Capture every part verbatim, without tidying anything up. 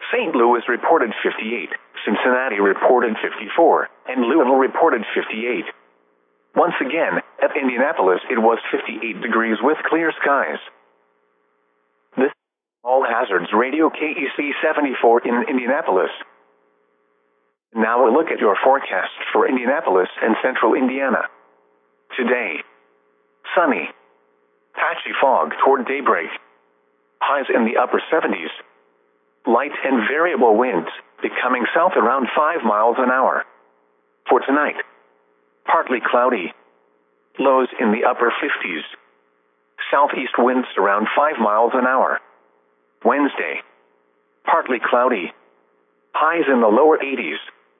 Saint Louis reported fifty-eight, Cincinnati reported fifty-four, and Louisville reported fifty-eight. Once again, at Indianapolis it was fifty-eight degrees with clear skies. This is All Hazards Radio K E C seventy-four in Indianapolis. Now a look at your forecast for Indianapolis and central Indiana. Today, sunny, patchy fog toward daybreak, highs in the upper seventies, light and variable winds, becoming south around five miles an hour. For tonight, partly cloudy, lows in the upper fifties, southeast winds around five miles an hour. Wednesday, partly cloudy, highs in the lower eighties,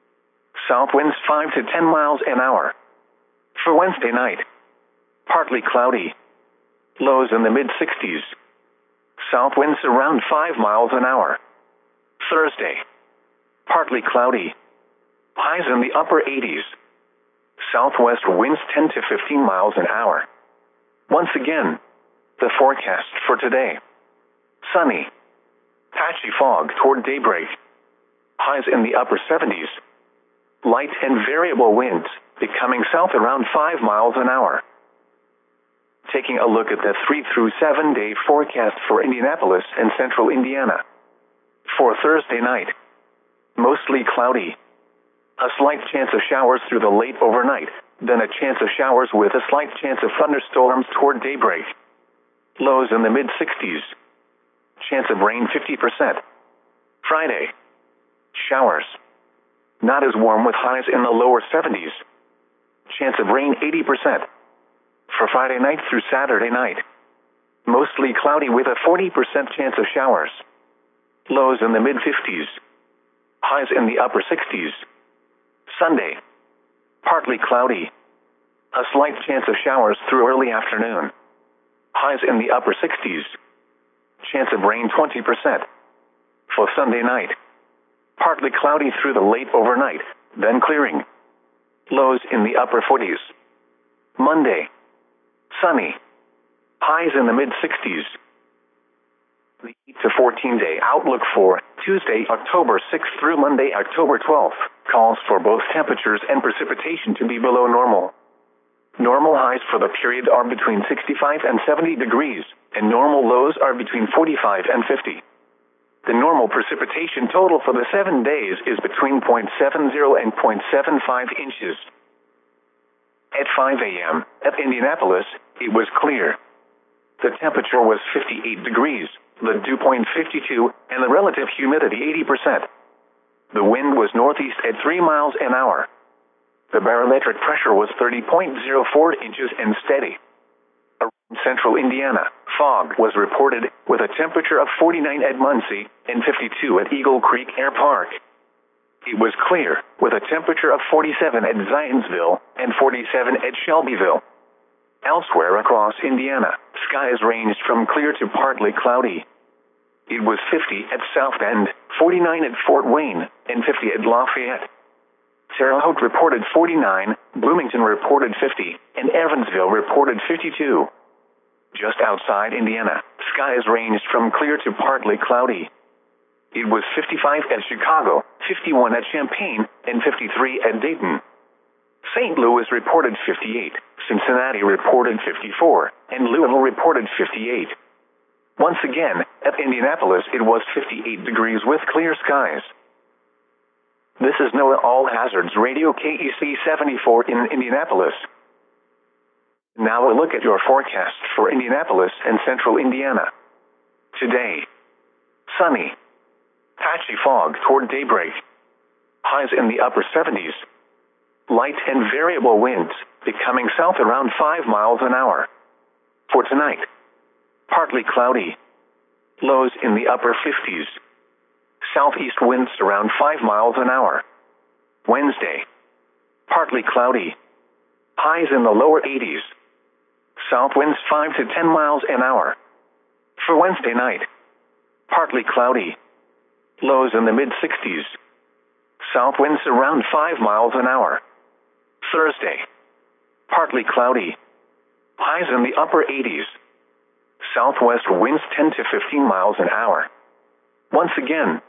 south winds five to ten miles an hour. For Wednesday night, partly cloudy, lows in the mid-sixties, south winds around five miles an hour. Thursday, partly cloudy, highs in the upper eighties, southwest winds ten to fifteen miles an hour. Once again, the forecast for today. Sunny, patchy fog toward daybreak, highs in the upper seventies, light and variable winds, becoming south around five miles an hour. Taking a look at the three through seven day forecast for Indianapolis and central Indiana. For Thursday night, mostly cloudy. A slight chance of showers through the late overnight, then a chance of showers with a slight chance of thunderstorms toward daybreak. Lows in the mid-sixties. Chance of rain fifty percent. Friday, showers. Not as warm with highs in the lower seventies. Chance of rain eighty percent. For Friday night through Saturday night, mostly cloudy with a forty percent chance of showers. Lows in the mid-fifties. Highs in the upper sixties. Sunday, partly cloudy. A slight chance of showers through early afternoon. Highs in the upper sixties. Chance of rain twenty percent. For Sunday night, partly cloudy through the late overnight, then clearing. Lows in the upper forties. Monday, sunny. Highs in the mid-sixties. The eight to fourteen day outlook for Tuesday, October sixth through Monday, October twelfth, calls for both temperatures and precipitation to be below normal. Normal highs for the period are between sixty-five and seventy degrees, and normal lows are between forty-five and fifty. The normal precipitation total for the seven days is between zero point seven zero and zero point seven five inches. At five a m at Indianapolis, it was clear. The temperature was fifty-eight degrees, the dew point fifty-two, and the relative humidity eighty percent. The wind was northeast at three miles an hour. The barometric pressure was thirty point zero four inches and steady. Around central Indiana, fog was reported with a temperature of forty-nine at Muncie and fifty-two at Eagle Creek Air Park. It was clear with a temperature of forty-seven at Zionsville and forty-seven at Shelbyville. Elsewhere across Indiana, skies ranged from clear to partly cloudy. It was fifty at South Bend, forty-nine at Fort Wayne, and fifty at Lafayette. Terre Haute reported forty-nine, Bloomington reported fifty, and Evansville reported fifty-two. Just outside Indiana, skies ranged from clear to partly cloudy. It was fifty-five at Chicago, fifty-one at Champaign, and fifty-three at Dayton. Saint Louis reported fifty-eight, Cincinnati reported fifty-four, and Louisville reported fifty-eight. Once again, at Indianapolis it was fifty-eight degrees with clear skies. This is NOAA All Hazards Radio K E C seventy-four in Indianapolis. Now a look at your forecast for Indianapolis and central Indiana. Today, sunny. Patchy fog toward daybreak. Highs in the upper seventies. Light and variable winds, becoming south around five miles an hour. For tonight, partly cloudy. Lows in the upper fifties. Southeast winds around five miles an hour. Wednesday, partly cloudy. Highs in the lower eighties. South winds five to ten miles an hour. For Wednesday night, partly cloudy. Lows in the mid-sixties. South winds around five miles an hour. Thursday, partly cloudy. Highs in the upper eighties. Southwest winds ten to fifteen miles an hour. Once again,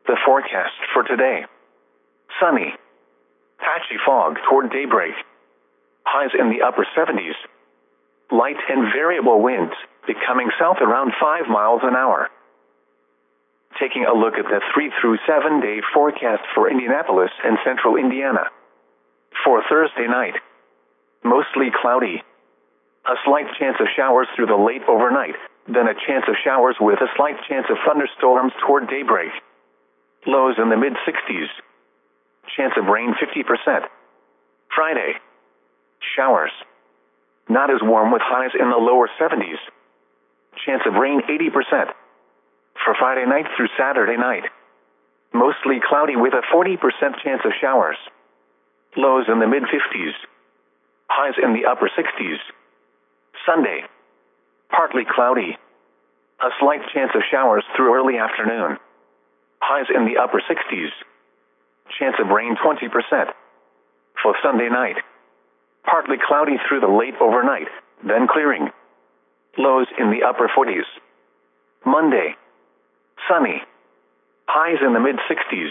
The forecast for today. Sunny. Patchy fog toward daybreak. Highs in the upper seventies. Light and variable winds, becoming south around five miles an hour. Taking a look at the three through seven day forecast for Indianapolis and central Indiana. For Thursday night. Mostly cloudy. A slight chance of showers through the late overnight, then a chance of showers with a slight chance of thunderstorms toward daybreak. Lows in the mid sixties. Chance of rain fifty percent. Friday. Showers. Not as warm with highs in the lower seventies. Chance of rain eighty percent. For Friday night through Saturday night. Mostly cloudy with a forty percent chance of showers. Lows in the mid fifties. Highs in the upper sixties. Sunday. Partly cloudy. A slight chance of showers through early afternoon. Highs in the upper sixties. Chance of rain twenty percent. For Sunday night. Partly cloudy through the late overnight, then clearing. Lows in the upper forties. Monday. Sunny. Highs in the mid sixties.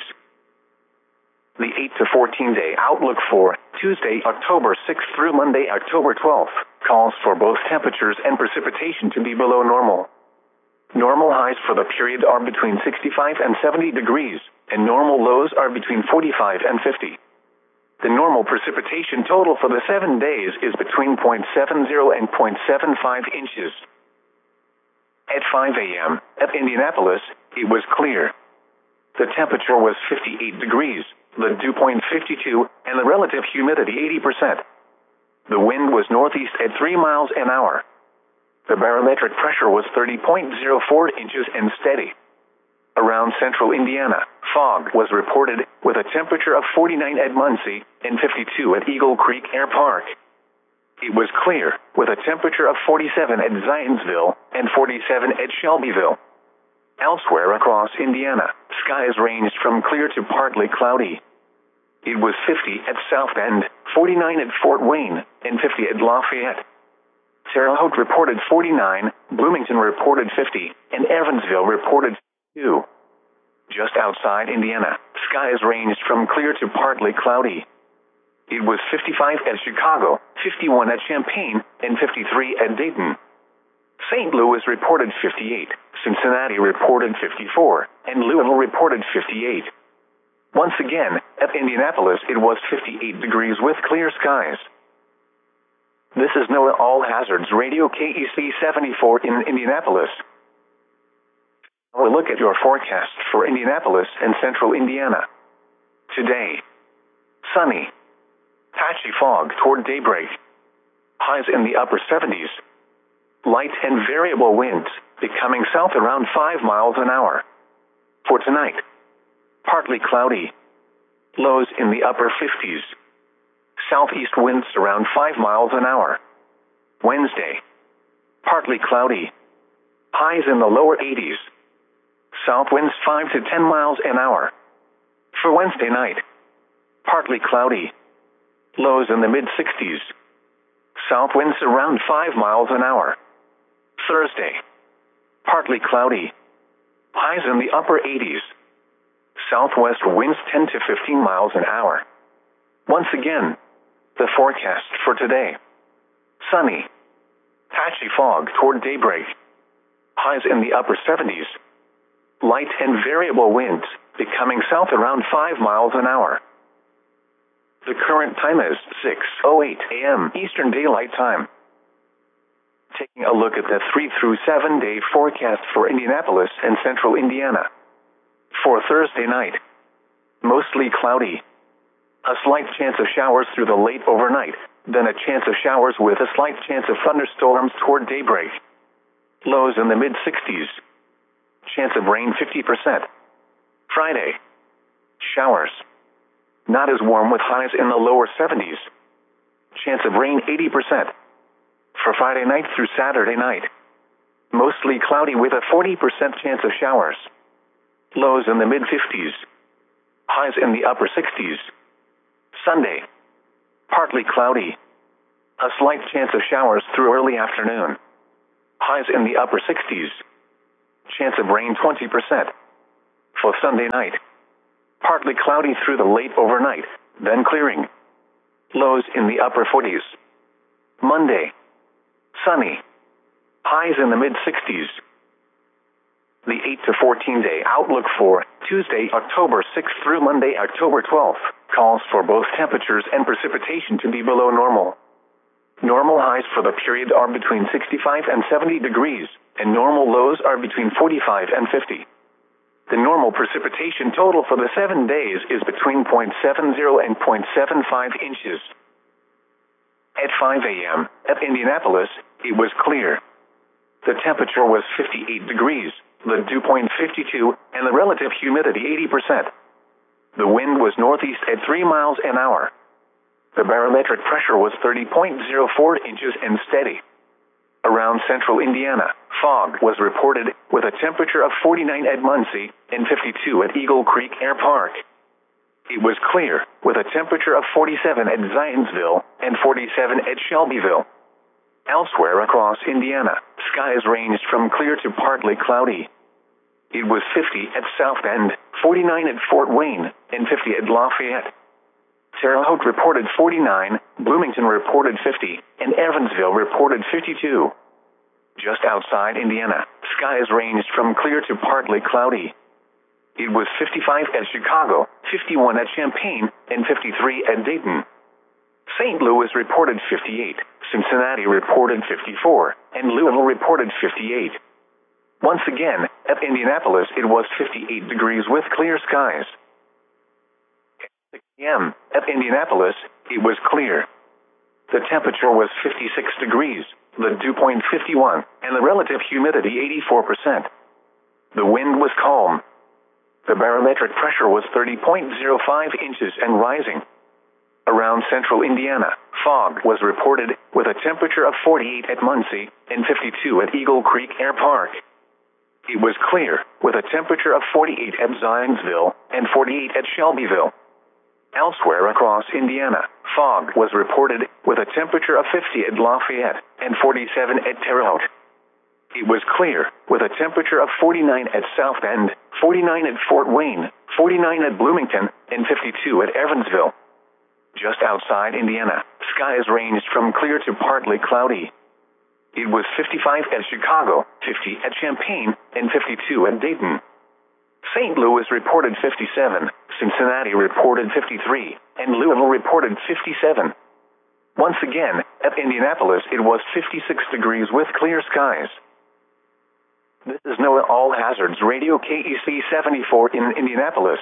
The eight to fourteen day outlook for Tuesday, October sixth through Monday, October twelfth, calls for both temperatures and precipitation to be below normal. Normal highs for the period are between sixty-five and seventy degrees, and normal lows are between forty-five and fifty. The normal precipitation total for the seven days is between zero point seven zero and zero point seven five inches. At five a m at Indianapolis, it was clear. The temperature was fifty-eight degrees, the dew point fifty-two, and the relative humidity eighty percent. The wind was northeast at three miles an hour. The barometric pressure was thirty point zero four inches and steady. Around central Indiana, fog was reported, with a temperature of forty-nine at Muncie and fifty-two at Eagle Creek Air Park. It was clear, with a temperature of forty-seven at Zionsville and forty-seven at Shelbyville. Elsewhere across Indiana, skies ranged from clear to partly cloudy. It was fifty at South Bend, forty-nine at Fort Wayne, and fifty at Lafayette. Terre Haute reported forty-nine, Bloomington reported fifty, and Evansville reported fifty-two. Just outside Indiana, skies ranged from clear to partly cloudy. It was fifty-five at Chicago, fifty-one at Champaign, and fifty-three at Dayton. Saint Louis reported fifty-eight, Cincinnati reported fifty-four, and Louisville reported fifty-eight. Once again, at Indianapolis it was fifty-eight degrees with clear skies. This is NOAA All Hazards Radio K E C seventy-four in Indianapolis. Now a look at your forecast for Indianapolis and central Indiana. Today. Sunny. Patchy fog toward daybreak. Highs in the upper seventies. Light and variable winds, becoming south around five miles an hour. For tonight. Partly cloudy. Lows in the upper fifties. Southeast winds around five miles an hour. Wednesday. Partly cloudy. Highs in the lower eighties. South winds five to ten miles an hour. For Wednesday night. Partly cloudy. Lows in the mid sixties. South winds around five miles an hour. Thursday. Partly cloudy. Highs in the upper eighties. Southwest winds ten to fifteen miles an hour. Once again, the forecast for today. Sunny. Patchy fog toward daybreak. Highs in the upper seventies. Light and variable winds, becoming south around five miles an hour. The current time is six oh eight a m Eastern Daylight Time. Taking a look at the three through seven day forecast for Indianapolis and central Indiana. For Thursday night. Mostly cloudy. A slight chance of showers through the late overnight, then a chance of showers with a slight chance of thunderstorms toward daybreak. Lows in the mid sixties. Chance of rain fifty percent. Friday. Showers. Not as warm with highs in the lower seventies. Chance of rain eighty percent. For Friday night through Saturday night. Mostly cloudy with a forty percent chance of showers. Lows in the mid fifties. Highs in the upper sixties. Sunday. Partly cloudy. A slight chance of showers through early afternoon. Highs in the upper sixties. Chance of rain twenty percent. for Sunday night. Partly cloudy through the late overnight, then clearing. Lows in the upper forties. Monday. Sunny. Highs in the mid-sixties. The eight to fourteen day outlook for Tuesday, October sixth through Monday, October twelfth, calls for both temperatures and precipitation to be below normal. Normal highs for the period are between sixty-five and seventy degrees, and normal lows are between forty-five and fifty. The normal precipitation total for the seven days is between zero point seven zero and zero point seven five inches. At five a m at Indianapolis, it was clear. The temperature was fifty-eight degrees, the dew point fifty-two, and the relative humidity eighty percent. The wind was northeast at three miles an hour. The barometric pressure was thirty point zero four inches and steady. Around central Indiana, fog was reported, with a temperature of forty-nine at Muncie and fifty-two at Eagle Creek Air Park. It was clear, with a temperature of forty-seven at Zionsville and forty-seven at Shelbyville. Elsewhere across Indiana, skies ranged from clear to partly cloudy. It was fifty at South Bend, forty-nine at Fort Wayne, and fifty at Lafayette. Terre Haute reported forty-nine, Bloomington reported fifty, and Evansville reported fifty-two. Just outside Indiana, skies ranged from clear to partly cloudy. It was fifty-five at Chicago, fifty-one at Champaign, and fifty-three at Dayton. Saint Louis reported fifty-eight, Cincinnati reported fifty-four, and Louisville reported fifty-eight. Once again, at Indianapolis it was fifty-eight degrees with clear skies. At six p m at Indianapolis, it was clear. The temperature was fifty-six degrees, the dew point fifty-one, and the relative humidity eighty-four percent. The wind was calm. The barometric pressure was thirty point zero five inches and rising. Around central Indiana, fog was reported, with a temperature of forty-eight at Muncie and fifty-two at Eagle Creek Air Park. It was clear, with a temperature of forty-eight at Zionsville and forty-eight at Shelbyville. Elsewhere across Indiana, fog was reported, with a temperature of fifty at Lafayette and forty-seven at Terre Haute. It was clear, with a temperature of forty-nine at South Bend, forty-nine at Fort Wayne, forty-nine at Bloomington, and fifty-two at Evansville. Just outside Indiana, skies ranged from clear to partly cloudy. It was fifty-five at Chicago, fifty at Champaign, and fifty-two at Dayton. Saint Louis reported fifty-seven, Cincinnati reported fifty-three, and Louisville reported fifty-seven. Once again, at Indianapolis it was fifty-six degrees with clear skies. This is NOAA All Hazards Radio K E C seventy-four in Indianapolis.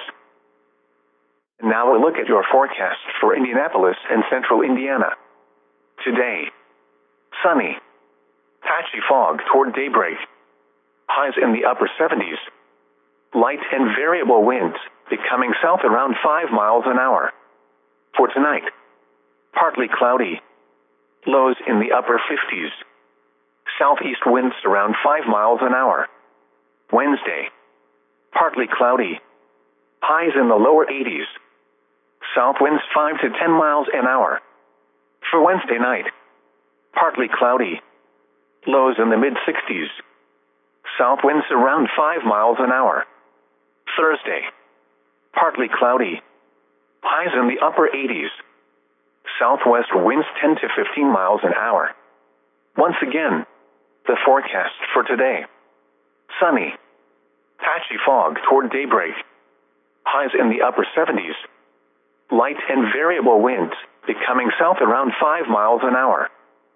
And now a look at your forecast for Indianapolis and central Indiana. Today, sunny. Patchy fog toward daybreak. Highs in the upper seventies. Light and variable winds, becoming south around five miles an hour. For tonight, partly cloudy. Lows in the upper fifties. Southeast winds around five miles an hour. Wednesday, partly cloudy. Highs in the lower eighties. South winds five to ten miles an hour. For Wednesday night, partly cloudy. Lows in the mid-sixties. South winds around five miles an hour. Thursday, partly cloudy. Highs in the upper eighties. Southwest winds ten to fifteen miles an hour. Once again, the forecast for today. Sunny. Patchy fog toward daybreak. Highs in the upper seventies. Light and variable winds, becoming south around five miles an hour.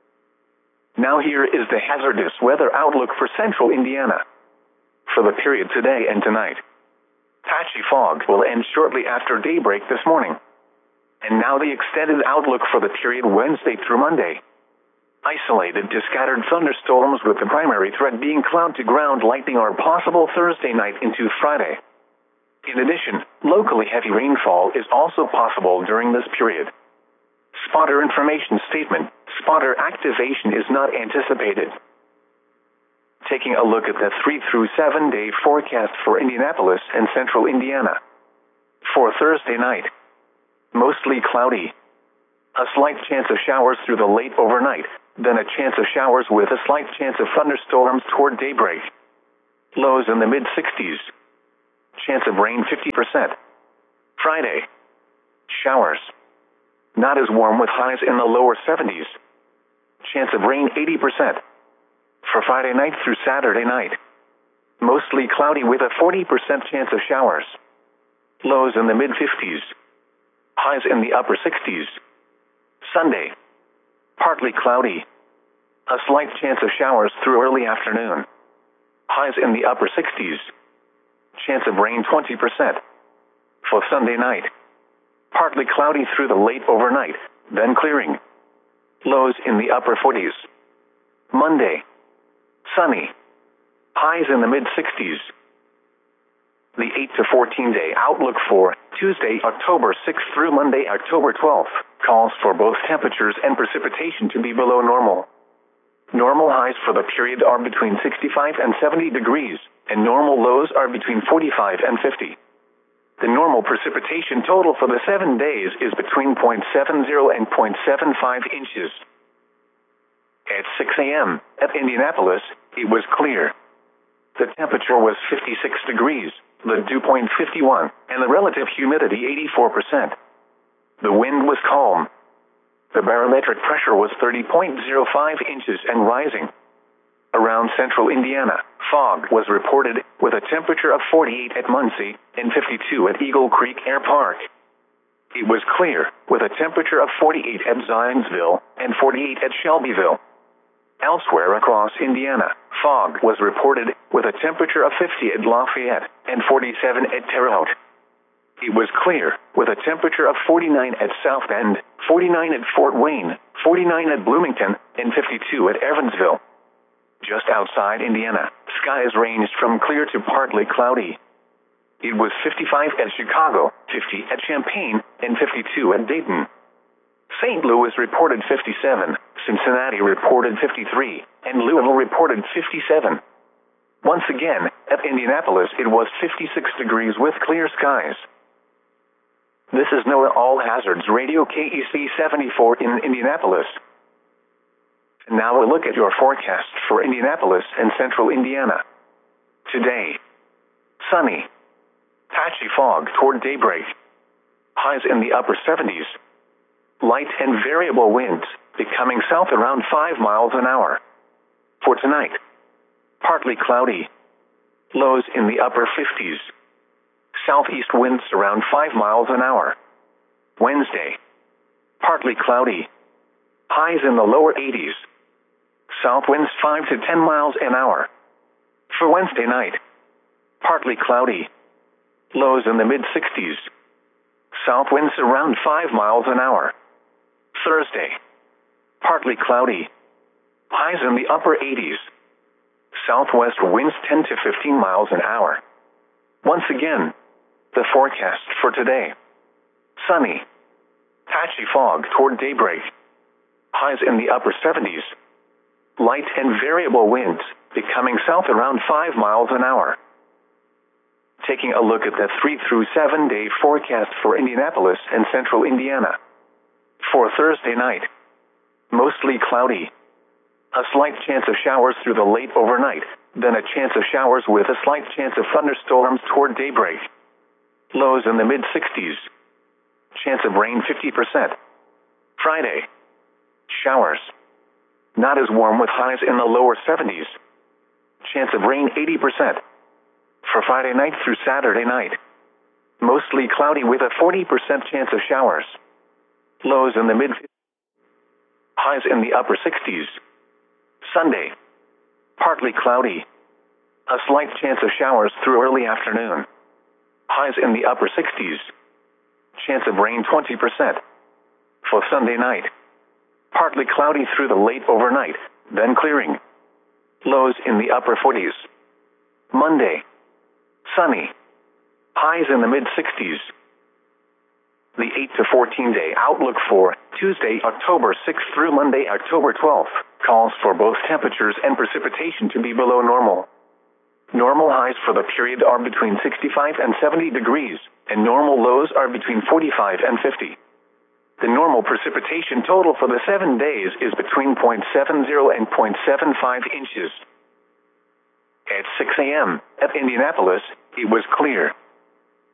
Now here is the hazardous weather outlook for central Indiana. For the period today and tonight, patchy fog will end shortly after daybreak this morning. And now the extended outlook for the period Wednesday through Monday. Isolated to scattered thunderstorms, with the primary threat being cloud-to-ground lightning are possible Thursday night into Friday. In addition, locally heavy rainfall is also possible during this period. Spotter information statement: spotter activation is not anticipated. Taking a look at the three through seven day forecast for Indianapolis and central Indiana. For Thursday night, mostly cloudy. A slight chance of showers through the late overnight, then a chance of showers with a slight chance of thunderstorms toward daybreak. Lows in the mid-sixties. Chance of rain fifty percent. Friday. Showers. Not as warm with highs in the lower seventies. Chance of rain eighty percent. For Friday night through Saturday night. Mostly cloudy with a forty percent chance of showers. Lows in the mid-fifties. Highs in the upper sixties. Sunday. Partly cloudy. A slight chance of showers through early afternoon. Highs in the upper sixties. Chance of rain twenty percent. For Sunday night. Partly cloudy through the late overnight, then clearing. Lows in the upper forties. Monday. Sunny. Highs in the mid-sixties. The eight to fourteen day outlook for Tuesday, October sixth through Monday, October twelfth, calls for both temperatures and precipitation to be below normal. Normal highs for the period are between sixty-five and seventy degrees, and normal lows are between forty-five and fifty. The normal precipitation total for the seven days is between zero point seven zero and zero point seven five inches. At six a m at Indianapolis, it was clear. The temperature was fifty-six degrees, the dew point fifty-one, and the relative humidity eighty-four percent. The wind was calm. The barometric pressure was thirty point zero five inches and rising. Around central Indiana, fog was reported, with a temperature of forty-eight at Muncie and fifty-two at Eagle Creek Air Park. It was clear, with a temperature of forty-eight at Zionsville and forty-eight at Shelbyville. Elsewhere across Indiana, fog was reported, with a temperature of fifty at Lafayette and forty-seven at Terre Haute. It was clear, with a temperature of forty-nine at South Bend, forty-nine at Fort Wayne, forty-nine at Bloomington, and fifty-two at Evansville. Just outside Indiana, skies ranged from clear to partly cloudy. It was fifty-five at Chicago, fifty at Champaign, and fifty-two at Dayton. Saint Louis reported fifty-seven, Cincinnati reported fifty-three, and Louisville reported fifty-seven. Once again, at Indianapolis it was fifty-six degrees with clear skies. This is NOAA All Hazards Radio K E C seventy-four in Indianapolis. And now a look at your forecast for Indianapolis and central Indiana. Today. Sunny. Patchy fog toward daybreak. Highs in the upper seventies. Light and variable winds, becoming south around five miles an hour. For tonight. Partly cloudy. Lows in the upper fifties. Southeast winds around five miles an hour. Wednesday. Partly cloudy. Highs in the lower eighties. South winds five to ten miles an hour. For Wednesday night. Partly cloudy. Lows in the mid-sixties. South winds around five miles an hour. Thursday. Partly cloudy. Highs in the upper eighties. Southwest winds ten to fifteen miles an hour. Once again, the forecast for today. Sunny. Patchy fog toward daybreak. Highs in the upper seventies. Light and variable winds, becoming south around five miles an hour. Taking a look at the three through seven day forecast for Indianapolis and central Indiana. For Thursday night. Mostly cloudy. A slight chance of showers through the late overnight, then a chance of showers with a slight chance of thunderstorms toward daybreak. Lows in the mid-sixties. Chance of rain fifty percent. Friday. Showers. Not as warm with highs in the lower seventies. Chance of rain eighty percent. For Friday night through Saturday night. Mostly cloudy with a forty percent chance of showers. Lows in the mid highs in the upper sixties. Sunday. Partly cloudy. A slight chance of showers through early afternoon. Highs in the upper sixties. Chance of rain twenty percent. For Sunday night. Partly cloudy through the late overnight, then clearing. Lows in the upper forties. Monday. Sunny. Highs in the mid-sixties. The eight to fourteen day outlook for Tuesday, October sixth through Monday, October twelfth, calls for both temperatures and precipitation to be below normal. Normal highs for the period are between sixty-five and seventy degrees, and normal lows are between forty-five and fifty. The normal precipitation total for the seven days is between zero point seven zero and zero point seven five inches. At six a m at Indianapolis, it was clear.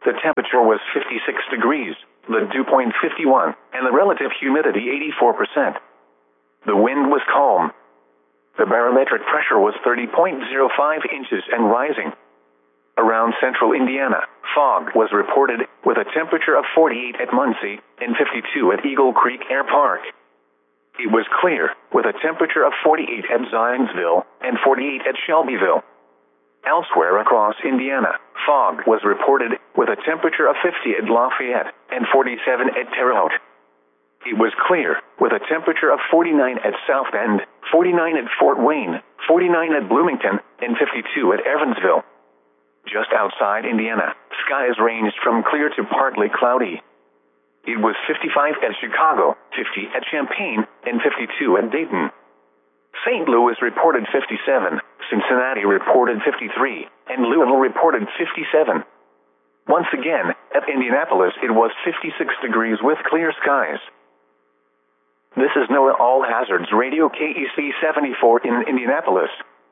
The temperature was fifty-six degrees, the dew point fifty-one, and the relative humidity eighty-four percent. The wind was calm. The barometric pressure was thirty point zero five inches and rising. Around central Indiana, fog was reported, with a temperature of forty-eight at Muncie and fifty-two at Eagle Creek Air Park. It was clear, with a temperature of forty-eight at Zionsville and forty-eight at Shelbyville. Elsewhere across Indiana, fog was reported, with a temperature of fifty at Lafayette and forty-seven at Terre Haute. It was clear, with a temperature of forty-nine at South Bend, forty-nine at Fort Wayne, forty-nine at Bloomington, and fifty-two at Evansville. Just outside Indiana, skies ranged from clear to partly cloudy. It was fifty-five at Chicago, fifty at Champaign, and fifty-two at Dayton. Saint Louis reported fifty-seven, Cincinnati reported fifty-three, and Louisville reported fifty-seven. Once again, at Indianapolis it was fifty-six degrees with clear skies. This is NOAA All Hazards Radio K E C seventy-four in Indianapolis.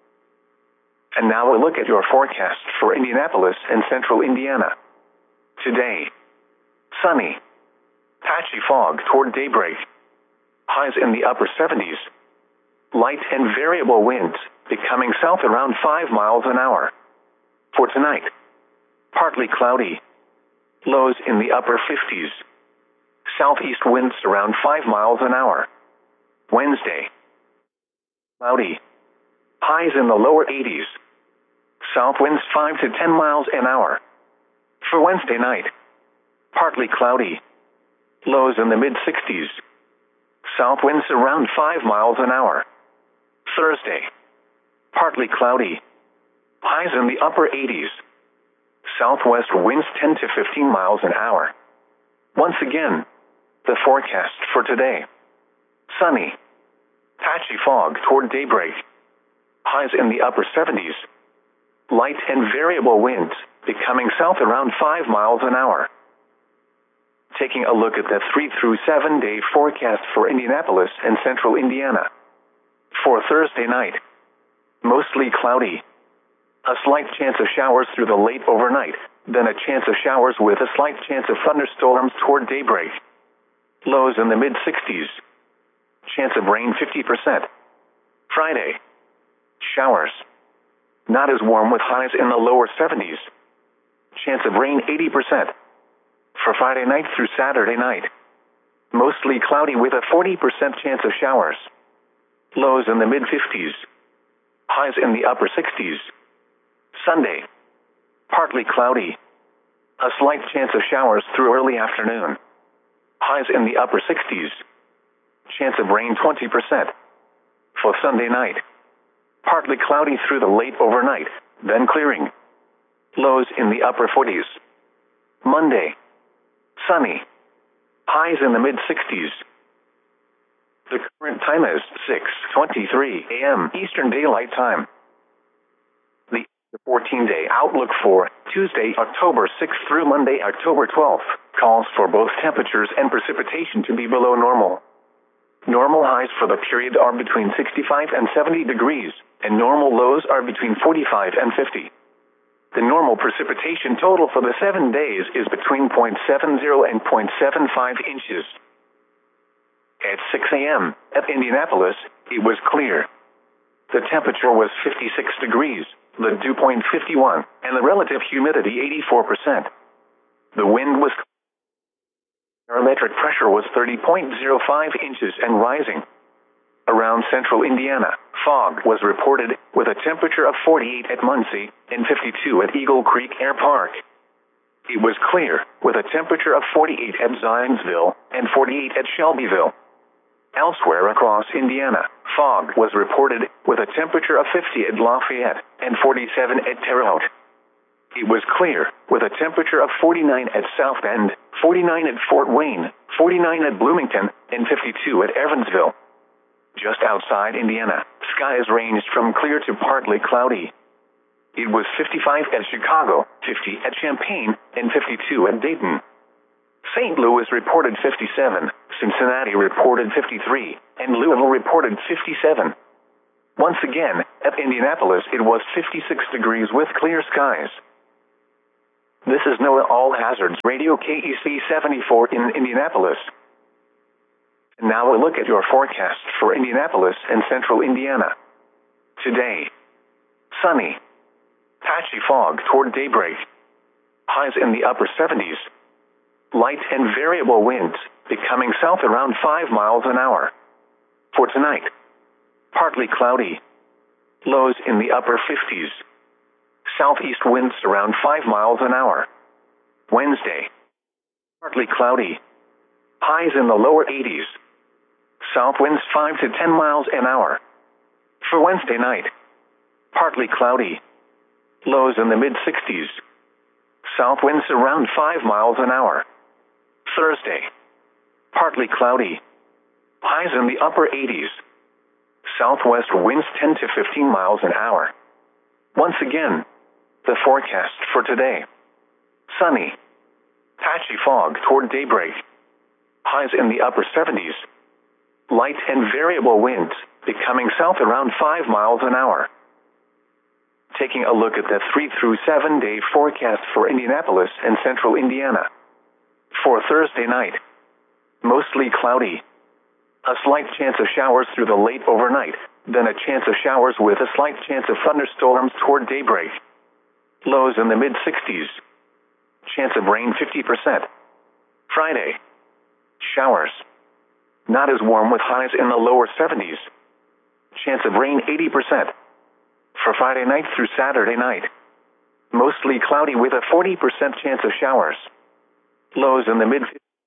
And now a look at your forecast for Indianapolis and central Indiana. Today, sunny. Patchy fog toward daybreak. Highs in the upper seventies. Light and variable winds, becoming south around five miles an hour. For tonight, partly cloudy. Lows in the upper fifties. Southeast winds around five miles an hour. Wednesday, cloudy. Highs in the lower eighties. South winds five to ten miles an hour. For Wednesday night, partly cloudy. Lows in the mid-sixties. South winds around five miles an hour. Thursday, partly cloudy. Highs in the upper eighties. Southwest winds ten to fifteen miles an hour. Once again, the forecast for today. Sunny. Patchy fog toward daybreak. Highs in the upper seventies. Light and variable winds, becoming south around five miles an hour. Taking a look at the three through seven day forecast for Indianapolis and central Indiana. For Thursday night, mostly cloudy. A slight chance of showers through the late overnight, then a chance of showers with a slight chance of thunderstorms toward daybreak. Lows in the mid-sixties. Chance of rain fifty percent. Friday, showers. Not as warm with highs in the lower seventies. Chance of rain eighty percent. For Friday night through Saturday night, mostly cloudy with a forty percent chance of showers. Lows in the mid-fifties. Highs in the upper sixties. Sunday, partly cloudy. A slight chance of showers through early afternoon. Highs in the upper sixties. Chance of rain twenty percent. For Sunday night, partly cloudy through the late overnight, then clearing. Lows in the upper forties. Monday, sunny. Highs in the mid-sixties. The current time is six twenty-three a m Eastern Daylight Time. The fourteen-day outlook for Tuesday, October sixth through Monday, October twelfth, calls for both temperatures and precipitation to be below normal. Normal highs for the period are between sixty-five and seventy degrees, and normal lows are between forty-five and fifty. The normal precipitation total for the seven days is between zero point seven zero and zero point seven five inches. At six a m at Indianapolis, it was clear. The temperature was fifty-six degrees, the dew point fifty-one, and the relative humidity eighty-four percent. The wind was barometric pressure was thirty point zero five inches and rising. Around central Indiana, fog was reported, with a temperature of forty-eight at Muncie and fifty-two at Eagle Creek Air Park. It was clear, with a temperature of forty-eight at Zionsville and forty-eight at Shelbyville. Elsewhere across Indiana, fog was reported, with a temperature of fifty at Lafayette and forty-seven at Terre Haute. It was clear, with a temperature of forty-nine at South Bend, forty-nine at Fort Wayne, forty-nine at Bloomington, and fifty-two at Evansville. Just outside Indiana, skies ranged from clear to partly cloudy. It was fifty-five at Chicago, fifty at Champaign, and fifty-two at Dayton. Saint Louis reported fifty-seven, Cincinnati reported fifty-three, and Louisville reported fifty-seven. Once again, at Indianapolis it was fifty-six degrees with clear skies. This is NOAA All Hazards Radio K E C seventy-four in Indianapolis. And now we'll look at your forecast for Indianapolis and central Indiana. Today, sunny, patchy fog toward daybreak, highs in the upper seventies, light and variable winds becoming south around five miles an hour. For tonight, partly cloudy, lows in the upper fifties, southeast winds around five miles an hour. Wednesday, partly cloudy, highs in the lower eighties, south winds five to ten miles an hour. For Wednesday night, partly cloudy, lows in the mid sixties, south winds around five miles an hour. Thursday, partly cloudy, highs in the upper eighties, southwest winds ten to fifteen miles an hour. Once again, the forecast for today. Sunny, patchy fog toward daybreak, highs in the upper seventies, light and variable winds becoming south around five miles an hour. Taking a look at the three through seven day forecast for Indianapolis and central Indiana. For Thursday night, mostly cloudy. A slight chance of showers through the late overnight, then a chance of showers with a slight chance of thunderstorms toward daybreak. Lows in the mid sixties. Chance of rain fifty percent. Friday, showers. Not as warm with highs in the lower seventies. Chance of rain eighty percent. For Friday night through Saturday night, mostly cloudy with a forty percent chance of showers. Lows in the mid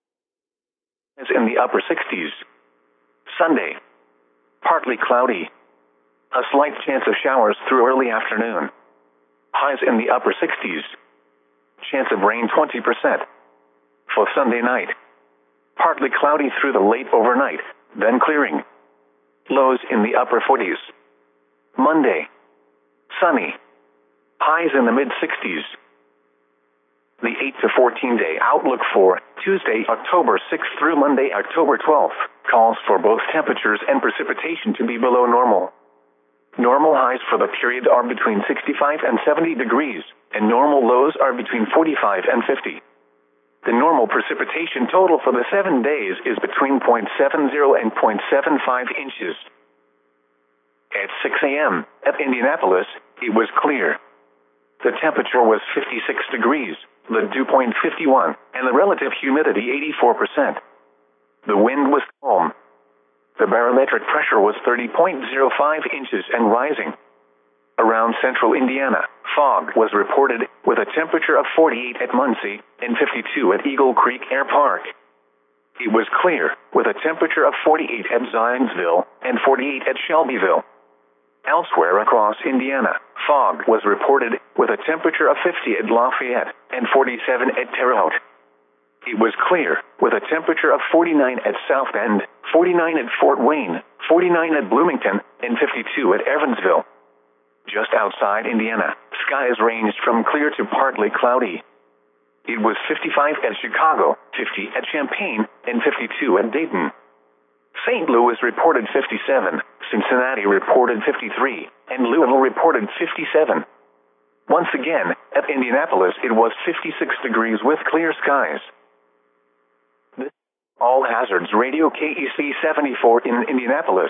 fifties, in the upper sixties. Sunday, partly cloudy. A slight chance of showers through early afternoon. Highs in the upper sixties. Chance of rain twenty percent. For Sunday night, partly cloudy through the late overnight, then clearing. Lows in the upper forties. Monday, sunny. Highs in the mid sixties. The eight to fourteen day outlook for Tuesday, October sixth through Monday, October twelfth, calls for both temperatures and precipitation to be below normal. Normal highs for the period are between sixty-five and seventy degrees, and normal lows are between forty-five and fifty. The normal precipitation total for the seven days is between zero point seven zero and zero point seven five inches. At six a m at Indianapolis, it was clear. The temperature was fifty-six degrees, the dew point fifty-one, and the relative humidity eighty-four percent. The wind was calm. The barometric pressure was thirty point zero five inches and rising. Around central Indiana, fog was reported with a temperature of forty-eight at Muncie and fifty-two at Eagle Creek Air Park. It was clear with a temperature of forty-eight at Zionsville and forty-eight at Shelbyville. Elsewhere across Indiana, fog was reported with a temperature of fifty at Lafayette and forty-seven at Terre Haute. It was clear with a temperature of forty-nine at South Bend, forty-nine at Fort Wayne, forty-nine at Bloomington, and fifty-two at Evansville. Just outside Indiana, skies ranged from clear to partly cloudy. It was fifty-five at Chicago, fifty at Champaign, and fifty-two at Dayton. Saint Louis reported fifty-seven, Cincinnati reported fifty-three, and Louisville reported fifty-seven. Once again, at Indianapolis it was fifty-six degrees with clear skies. This is All Hazards Radio K E C seventy-four in Indianapolis.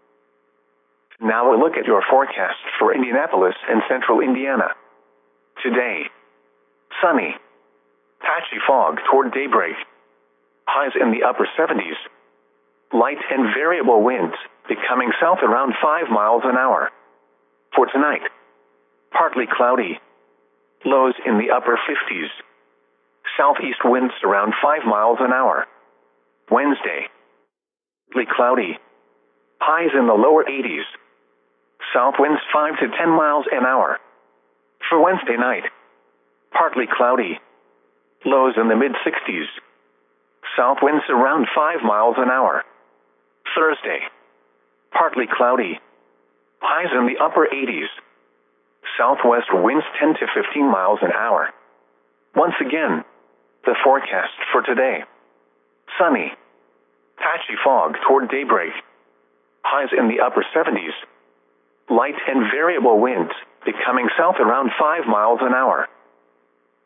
Now we'll look at your forecast for Indianapolis and central Indiana. Today, sunny, patchy fog toward daybreak, highs in the upper seventies, light and variable winds becoming south around five miles an hour. For tonight, partly cloudy, lows in the upper fifties, southeast winds around five miles an hour. Wednesday, partly cloudy, highs in the lower eighties, south winds five to ten miles an hour. For Wednesday night, partly cloudy, lows in the mid sixties, south winds around five miles an hour. Thursday, partly cloudy, highs in the upper eighties, southwest winds ten to fifteen miles an hour. Once again, the forecast for today. Sunny, patchy fog toward daybreak, highs in the upper seventies, light and variable winds becoming south around five miles an hour.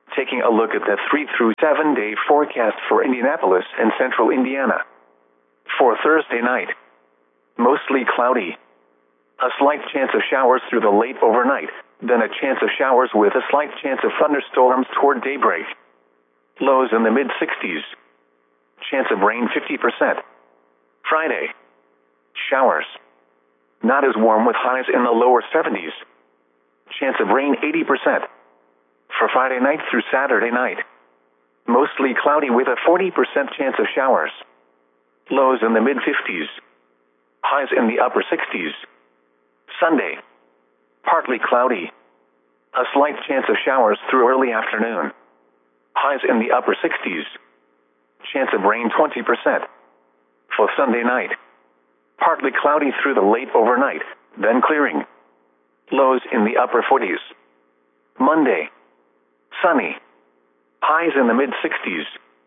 Taking a look at the three through seven day forecast for Indianapolis and central Indiana. For Thursday night, mostly cloudy. A slight chance of showers through the late overnight, then a chance of showers with a slight chance of thunderstorms toward daybreak. Lows in the mid sixties. Chance of rain fifty percent. Friday, showers. Not as warm with highs in the lower seventies. Chance of rain eighty percent. For Friday night through Saturday night, mostly cloudy with a forty percent chance of showers. Lows in the mid fifties. Highs in the upper sixties. Sunday, partly cloudy. A slight chance of showers through early afternoon. Highs in the upper sixties. Chance of rain twenty percent. For Sunday night, partly cloudy through the late overnight, then clearing. Lows in the upper forties. Monday, sunny. Highs in the mid sixties.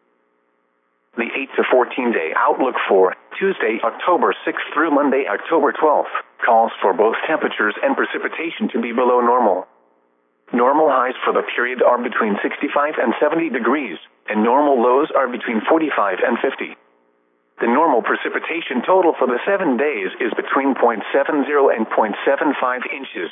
The eight to fourteen day outlook for Tuesday, October sixth through Monday, October twelfth, calls for both temperatures and precipitation to be below normal. Normal highs for the period are between sixty-five and seventy degrees, and normal lows are between forty-five and fifty. The normal precipitation total for the seven days is between zero point seven zero and zero point seven five inches.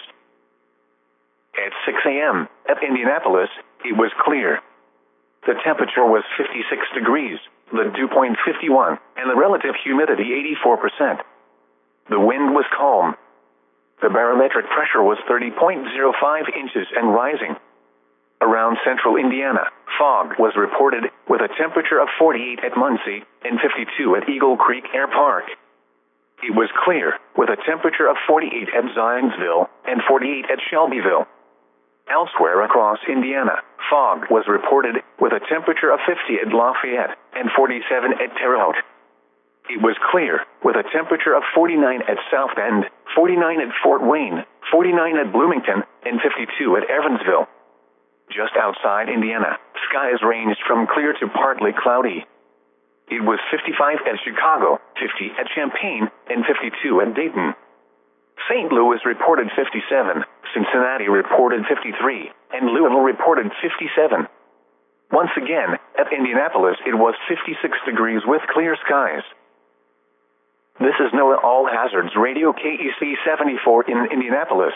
At six a.m. at Indianapolis, it was clear. The temperature was fifty-six degrees, the dew point fifty-one, and the relative humidity eighty-four percent. The wind was calm. The barometric pressure was thirty point zero five inches and rising. Around central Indiana, fog was reported, with a temperature of forty-eight at Muncie and fifty-two at Eagle Creek Air Park. It was clear, with a temperature of forty-eight at Zionsville and forty-eight at Shelbyville. Elsewhere across Indiana, fog was reported, with a temperature of fifty at Lafayette and forty-seven at Terre Haute. It was clear, with a temperature of forty-nine at South Bend, forty-nine at Fort Wayne, forty-nine at Bloomington, and fifty-two at Evansville. Just outside Indiana, skies ranged from clear to partly cloudy. It was fifty-five at Chicago, fifty at Champaign, and fifty-two at Dayton. Saint Louis reported fifty-seven, Cincinnati reported fifty-three, and Louisville reported fifty-seven. Once again, at Indianapolis it was fifty-six degrees with clear skies. This is NOAA All Hazards Radio K E C seventy-four in Indianapolis.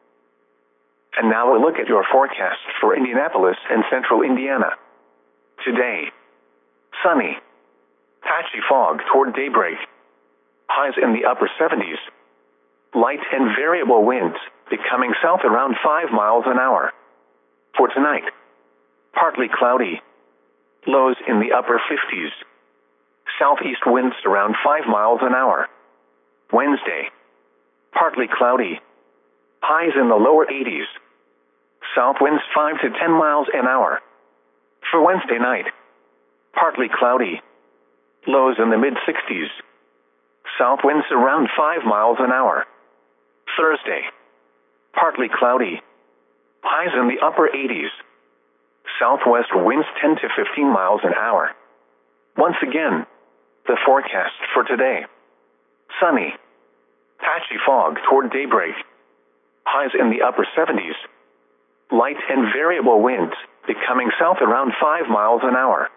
And now a look at your forecast for Indianapolis and central Indiana. Today, sunny. Patchy fog toward daybreak. Highs in the upper seventies. Light and variable winds, becoming south around five miles an hour. For tonight, partly cloudy. Lows in the upper fifties. Southeast winds around five miles an hour. Wednesday, partly cloudy. Highs in the lower eighties. South winds five to ten miles an hour. For Wednesday night, partly cloudy. Lows in the mid sixties. South winds around five miles an hour. Thursday, partly cloudy. Highs in the upper eighties. Southwest winds ten to fifteen miles an hour. Once again, the forecast for today. Sunny. Patchy fog toward daybreak. Highs in the upper seventies. Light and variable winds, becoming south around five miles an hour.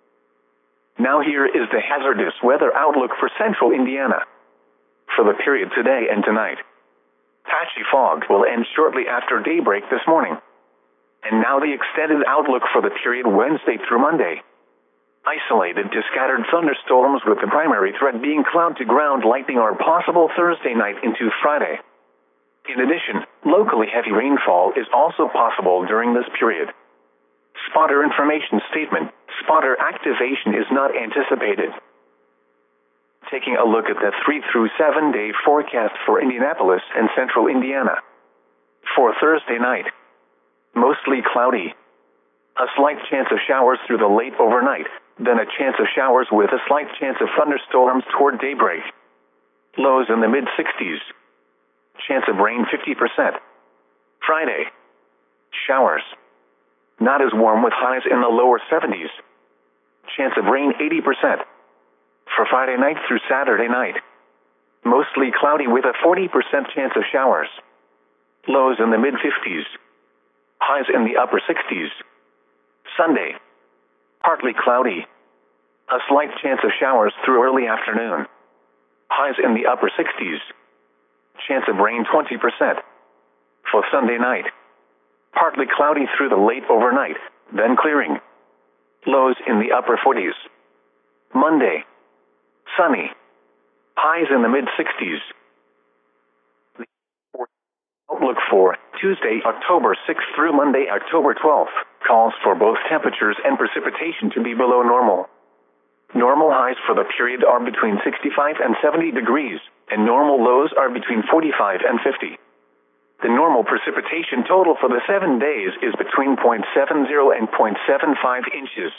Now here is the hazardous weather outlook for central Indiana. For the period today and tonight, patchy fog will end shortly after daybreak this morning. And now the extended outlook for the period Wednesday through Monday. Isolated to scattered thunderstorms with the primary threat being cloud-to-ground lightning are possible Thursday night into Friday. In addition, locally heavy rainfall is also possible during this period. Spotter information statement: spotter activation is not anticipated. Taking a look at the three through seven day forecast for Indianapolis and central Indiana. For Thursday night, mostly cloudy. A slight chance of showers through the late overnight, then a chance of showers with a slight chance of thunderstorms toward daybreak. Lows in the mid sixties. Chance of rain fifty percent. Friday, showers. Not as warm with highs in the lower seventies. Chance of rain eighty percent. For Friday night through Saturday night, mostly cloudy with a forty percent chance of showers. Lows in the mid fifties. Highs in the upper sixties. Sunday, partly cloudy. A slight chance of showers through early afternoon. Highs in the upper sixties. Chance of rain twenty percent. For Sunday night, partly cloudy through the late overnight, then clearing. Lows in the upper forties. Monday, sunny. Highs in the mid-sixties. The outlook for Tuesday, October sixth through Monday, October twelfth, calls for both temperatures and precipitation to be below normal. Normal highs for the period are between sixty-five and seventy degrees, and normal lows are between forty-five and fifty. The normal precipitation total for the seven days is between zero point seven zero and zero point seven five inches.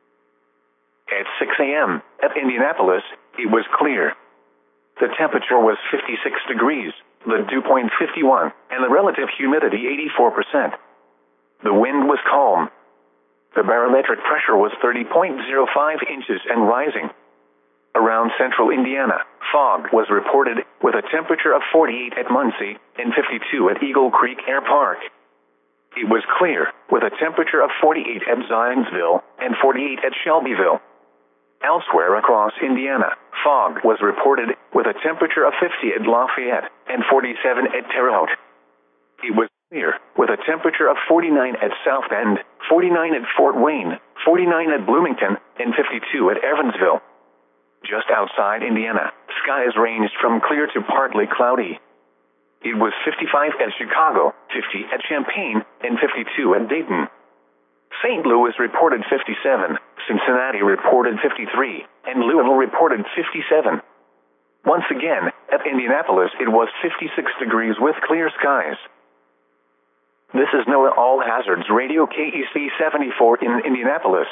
At six a m at Indianapolis, it was clear. The temperature was fifty-six degrees, the dew point fifty-one, and the relative humidity eighty-four percent. The wind was calm. The barometric pressure was thirty point zero five inches and rising. Around central Indiana, fog was reported, with a temperature of forty-eight at Muncie and fifty-two at Eagle Creek Air Park. It was clear, with a temperature of forty-eight at Zionsville and forty-eight at Shelbyville. Elsewhere across Indiana, fog was reported, with a temperature of fifty at Lafayette and forty-seven at Terre Haute. It was clear, with a temperature of forty-nine at South Bend, forty-nine at Fort Wayne, forty-nine at Bloomington, and fifty-two at Evansville. Just outside Indiana, skies ranged from clear to partly cloudy. It was fifty-five at Chicago, fifty at Champaign, and fifty-two at Dayton. Saint Louis reported fifty-seven, Cincinnati reported fifty-three, and Louisville reported fifty-seven. Once again, at Indianapolis it was fifty-six degrees with clear skies. This is NOAA All Hazards Radio K E C seventy-four in Indianapolis.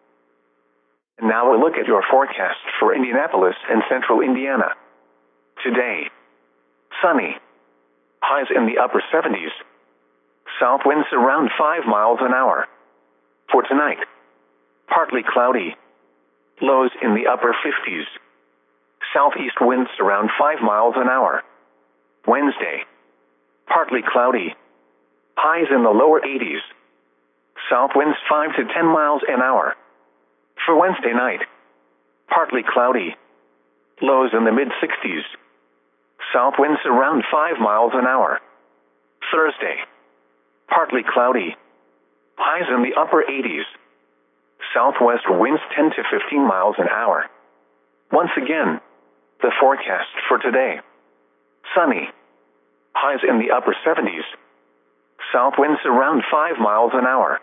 And now we'll look at your forecast for Indianapolis and central Indiana. Today, sunny. Highs in the upper seventies. South winds around five miles an hour. For tonight, partly cloudy. Lows in the upper fifties. Southeast winds around five miles an hour. Wednesday, partly cloudy. Highs in the lower eighties. South winds five to ten miles an hour. For Wednesday night, partly cloudy. Lows in the mid-sixties. South winds around five miles an hour. Thursday, partly cloudy. Highs in the upper eighties. Southwest winds ten to fifteen miles an hour. Once again, the forecast for today. Sunny. Highs in the upper seventies. South winds around five miles an hour.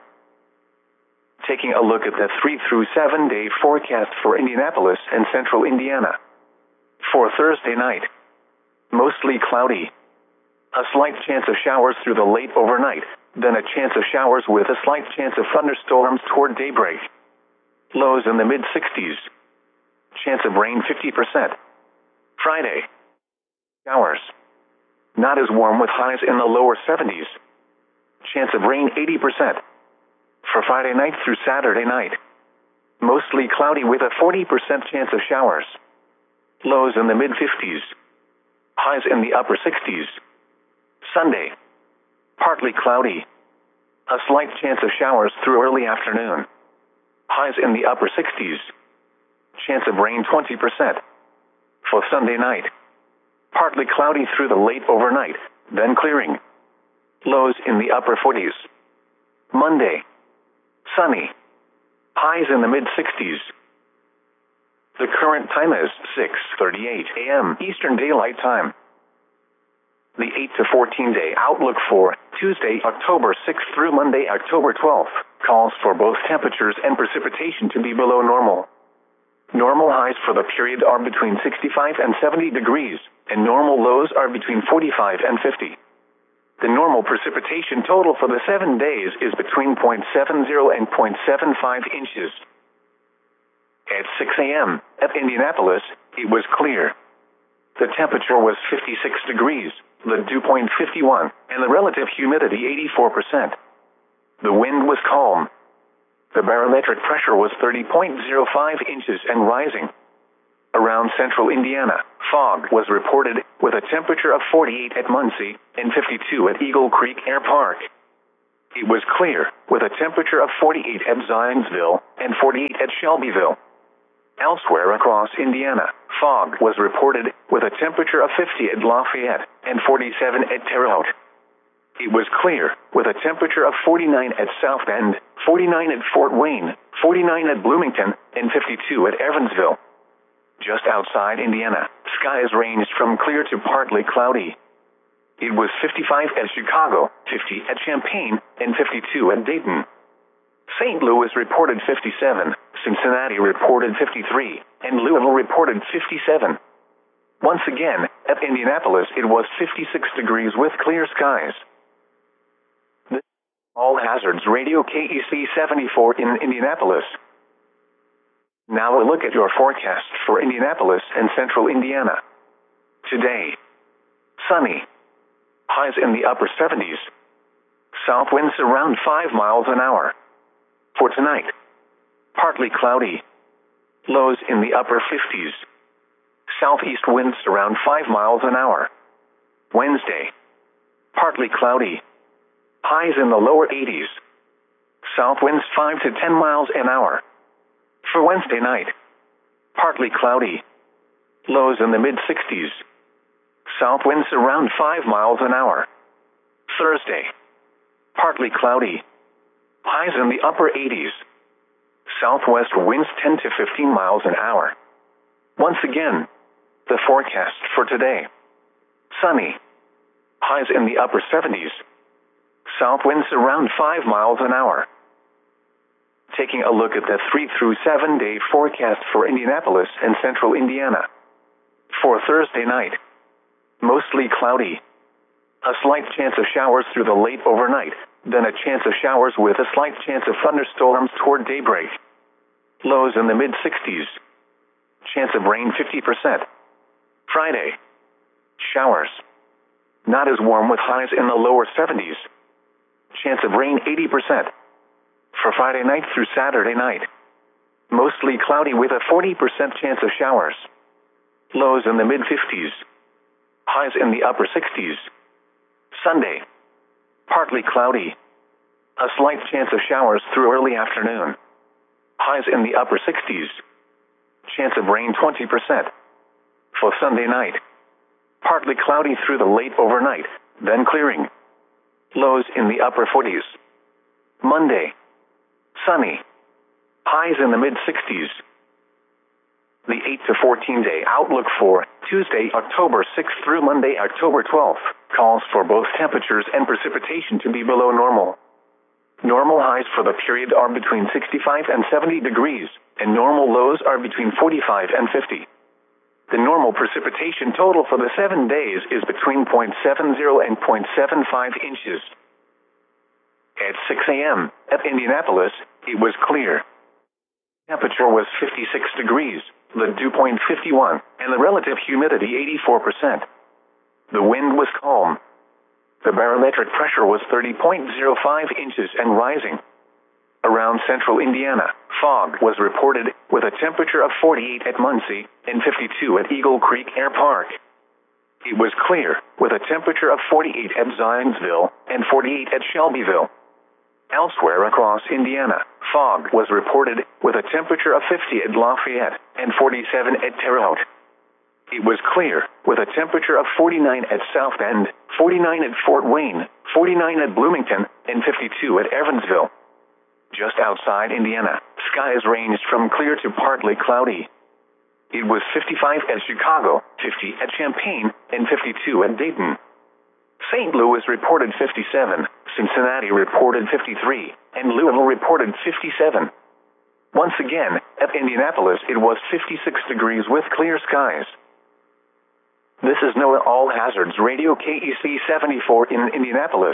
Taking a look at the three through seven day forecast for Indianapolis and central Indiana. For Thursday night, mostly cloudy. A slight chance of showers through the late overnight, then a chance of showers with a slight chance of thunderstorms toward daybreak. Lows in the mid-sixties. Chance of rain fifty percent. Friday, showers. Not as warm with highs in the lower seventies. Chance of rain eighty percent. For Friday night through Saturday night, mostly cloudy with a forty percent chance of showers. Lows in the mid-fifties. Highs in the upper sixties. Sunday, partly cloudy. A slight chance of showers through early afternoon. Highs in the upper sixties. Chance of rain twenty percent. For Sunday night, partly cloudy through the late overnight, then clearing. Lows in the upper forties. Monday, sunny. Highs in the mid-sixties. The current time is six thirty-eight a m Eastern Daylight Time. The eight to fourteen day outlook for Tuesday, October sixth through Monday, October twelfth, calls for both temperatures and precipitation to be below normal. Normal highs for the period are between sixty-five and seventy degrees, and normal lows are between forty-five and fifty. The normal precipitation total for the seven days is between zero point seven zero and zero point seven five inches. At six a m at Indianapolis, it was clear. The temperature was fifty-six degrees, the dew point fifty-one, and the relative humidity eighty-four percent. The wind was calm. The barometric pressure was thirty point zero five inches and rising. Around central Indiana, fog was reported, with a temperature of forty-eight at Muncie and fifty-two at Eagle Creek Air Park. It was clear, with a temperature of forty-eight at Zionsville and forty-eight at Shelbyville. Elsewhere across Indiana, fog was reported, with a temperature of fifty at Lafayette and forty-seven at Terre Haute. It was clear, with a temperature of forty-nine at South Bend, forty-nine at Fort Wayne, forty-nine at Bloomington, and fifty-two at Evansville. Just outside Indiana, skies ranged from clear to partly cloudy. It was fifty-five at Chicago, fifty at Champaign, and fifty-two at Dayton. Saint Louis reported fifty-seven, Cincinnati reported fifty-three, and Louisville reported fifty-seven. Once again, at Indianapolis it was fifty-six degrees with clear skies. This is All Hazards Radio K E C seventy-four in Indianapolis. Now a look at your forecast for Indianapolis and central Indiana. Today, sunny. Highs in the upper seventies. South winds around five miles an hour. For tonight, partly cloudy. Lows in the upper fifties. Southeast winds around five miles an hour. Wednesday, partly cloudy. Highs in the lower eighties. South winds five to ten miles an hour. For Wednesday night, partly cloudy. Lows in the mid sixties. South winds around five miles an hour. Thursday, partly cloudy. Highs in the upper eighties. Southwest winds ten to fifteen miles an hour. Once again, the forecast for today. Sunny. Highs in the upper seventies. South winds around five miles an hour. Taking a look at the three through seven day forecast for Indianapolis and central Indiana. For Thursday night, mostly cloudy. A slight chance of showers through the late overnight, then a chance of showers with a slight chance of thunderstorms toward daybreak. Lows in the mid sixties. Chance of rain fifty percent. Friday, showers. Not as warm with highs in the lower seventies. Chance of rain eighty percent. For Friday night through Saturday night, mostly cloudy with a forty percent chance of showers. Lows in the mid fifties. Highs in the upper sixties. Sunday, partly cloudy. A slight chance of showers through early afternoon. Highs in the upper sixties. Chance of rain twenty percent. For Sunday night, partly cloudy through the late overnight, then clearing. Lows in the upper forties. Monday, sunny. Highs in the mid sixties. The eight to fourteen day outlook for Tuesday, October sixth through Monday, October twelfth, calls for both temperatures and precipitation to be below normal. Normal highs for the period are between sixty-five and seventy degrees, and normal lows are between forty-five and fifty. The normal precipitation total for the seven days is between zero point seven zero and zero point seven five inches. At six a m at Indianapolis, it was clear. Temperature was fifty-six degrees, the dew point fifty-one, and the relative humidity eighty-four percent. The wind was calm. The barometric pressure was thirty point zero five inches and rising. Around central Indiana, fog was reported, with a temperature of forty-eight at Muncie and fifty-two at Eagle Creek Air Park. It was clear, with a temperature of forty-eight at Zionsville and forty-eight at Shelbyville. Elsewhere across Indiana, fog was reported, with a temperature of fifty at Lafayette and forty-seven at Terre Haute. It was clear, with a temperature of forty-nine at South Bend, forty-nine at Fort Wayne, forty-nine at Bloomington, and fifty-two at Evansville. Just outside Indiana, skies ranged from clear to partly cloudy. It was fifty-five at Chicago, fifty at Champaign, and fifty-two at Dayton. Saint Louis reported fifty-seven, Cincinnati reported fifty-three, and Louisville reported fifty-seven. Once again, at Indianapolis it was fifty-six degrees with clear skies. This is NOAA All Hazards Radio K E C seventy-four in Indianapolis.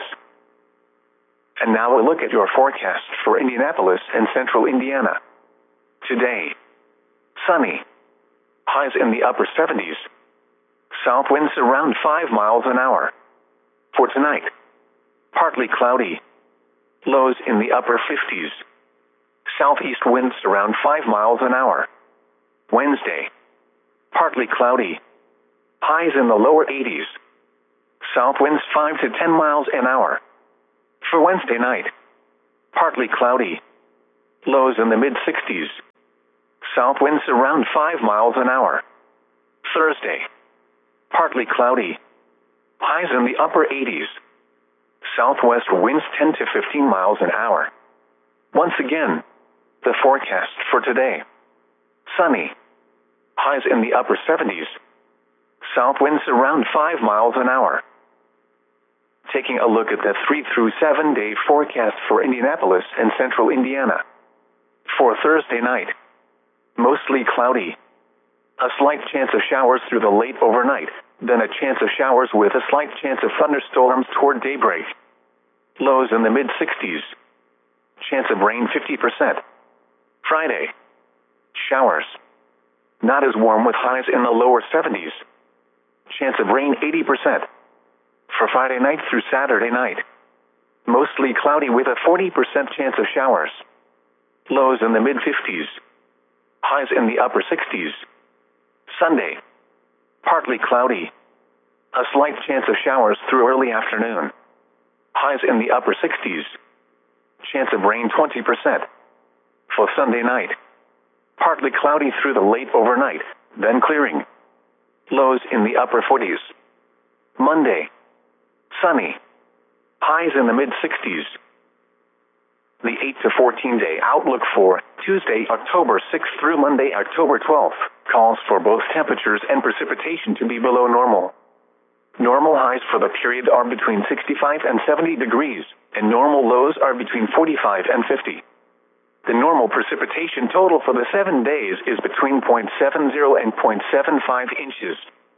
And now a look at your forecast for Indianapolis and central Indiana. Today, sunny. Highs in the upper seventies. South winds around five miles an hour. For tonight, partly cloudy. Lows in the upper fifties. Southeast winds around five miles an hour. Wednesday, partly cloudy. Highs in the lower eighties. South winds five to ten miles an hour. For Wednesday night, partly cloudy. Lows in the mid sixties. South winds around five miles an hour. Thursday, partly cloudy. Highs in the upper eighties. Southwest winds ten to fifteen miles an hour. Once again, the forecast for today. Sunny. Highs in the upper seventies. South winds around five miles an hour. Taking a look at the three through seven day forecast for Indianapolis and central Indiana. For Thursday night, mostly cloudy. A slight chance of showers through the late overnight, then a chance of showers with a slight chance of thunderstorms toward daybreak. Lows in the mid sixties. Chance of rain fifty percent. Friday, showers. Not as warm with highs in the lower seventies. Chance of rain eighty percent. For Friday night through Saturday night, mostly cloudy with a forty percent chance of showers. Lows in the mid fifties. Highs in the upper sixties. Sunday, partly cloudy. A slight chance of showers through early afternoon. Highs in the upper sixties. Chance of rain twenty percent. For Sunday night, partly cloudy through the late overnight, then clearing. Lows in the upper forties. Monday, sunny. Highs in the mid sixties. The eight to fourteen day outlook for Tuesday, October sixth through Monday, October twelfth, calls for both temperatures and precipitation to be below normal. Normal highs for the period are between sixty-five and seventy degrees, and normal lows are between forty-five and fifty. The normal precipitation total for the seven days is between zero point seven zero and zero point seven five inches.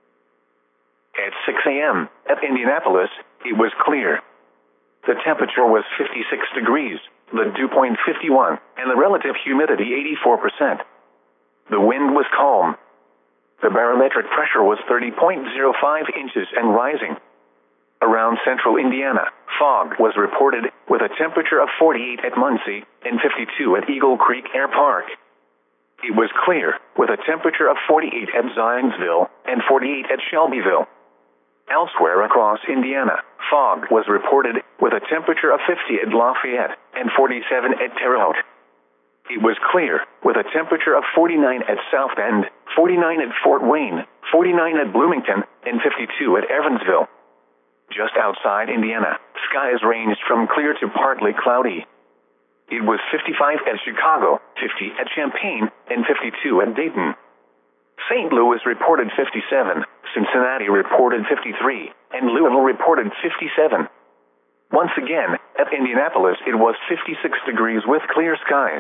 At six a m at Indianapolis, it was clear. The temperature was fifty-six degrees, the dew point fifty-one, and the relative humidity eighty-four percent. The wind was calm. The barometric pressure was thirty point zero five inches and rising. Around central Indiana, fog was reported, with a temperature of forty-eight at Muncie and fifty-two at Eagle Creek Air Park. It was clear, with a temperature of forty-eight at Zionsville and forty-eight at Shelbyville. Elsewhere across Indiana, fog was reported, with a temperature of fifty at Lafayette and forty-seven at Terre Haute. It was clear, with a temperature of forty-nine at South Bend, forty-nine at Fort Wayne, forty-nine at Bloomington, and fifty-two at Evansville. Just outside Indiana, skies ranged from clear to partly cloudy. It was fifty-five at Chicago, fifty at Champaign, and fifty-two at Dayton. Saint Louis reported fifty-seven, Cincinnati reported fifty-three, and Louisville reported fifty-seven. Once again, at Indianapolis it was fifty-six degrees with clear skies.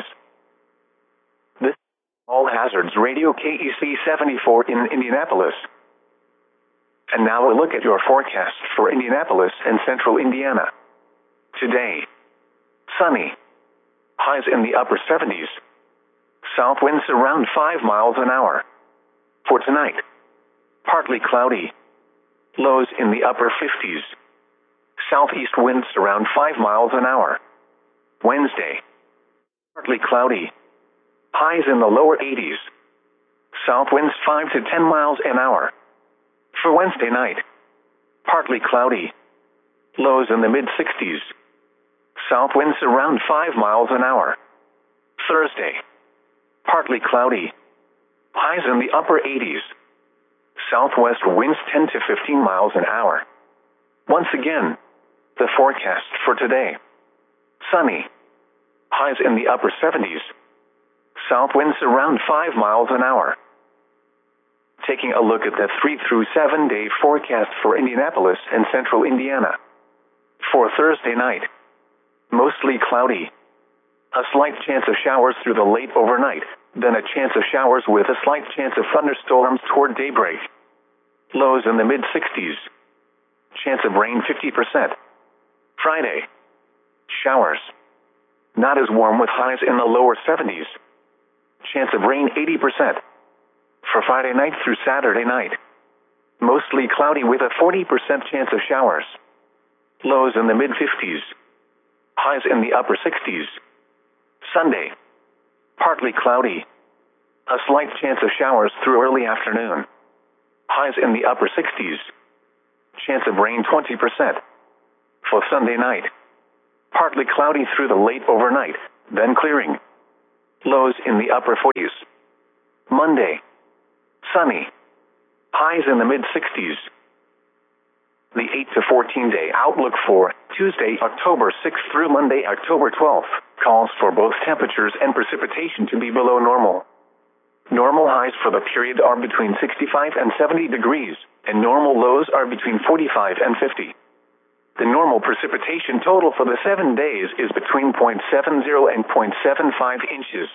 This is All Hazards Radio K E C seventy-four in Indianapolis. And now a look at your forecast for Indianapolis and central Indiana. Today, sunny. Highs in the upper seventies. South winds around five miles an hour. For tonight, partly cloudy. Lows in the upper fifties. Southeast winds around five miles an hour. Wednesday, partly cloudy. Highs in the lower eighties. South winds five to ten miles an hour. For Wednesday night, partly cloudy. Lows in the mid sixties. South winds around five miles an hour. Thursday, partly cloudy. Highs in the upper eighties. Southwest winds ten to fifteen miles an hour. Once again, the forecast for today. Sunny. Highs in the upper seventies. South winds around five miles an hour. Taking a look at the three through seven day forecast for Indianapolis and central Indiana. For Thursday night, mostly cloudy. A slight chance of showers through the late overnight, then a chance of showers with a slight chance of thunderstorms toward daybreak. Lows in the mid sixties. Chance of rain fifty percent. Friday, showers. Not as warm with highs in the lower seventies. Chance of rain eighty percent. For Friday night through Saturday night, mostly cloudy with a forty percent chance of showers. Lows in the mid fifties. Highs in the upper sixties. Sunday, partly cloudy. A slight chance of showers through early afternoon. Highs in the upper sixties. Chance of rain twenty percent. For Sunday night, partly cloudy through the late overnight, then clearing. Lows in the upper forties. Monday, sunny. Highs in the mid sixties. The eight to fourteen day outlook for Tuesday, October sixth through Monday, October twelfth, calls for both temperatures and precipitation to be below normal. Normal highs for the period are between sixty-five and seventy degrees, and normal lows are between forty-five and fifty. The normal precipitation total for the seven days is between zero point seven zero and zero point seven five inches.